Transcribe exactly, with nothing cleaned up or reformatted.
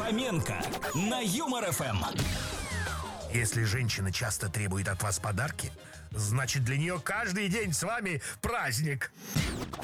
Фоменко на Юмор ФМ. Если женщина часто требует от вас подарки, значит для нее каждый день с вами праздник.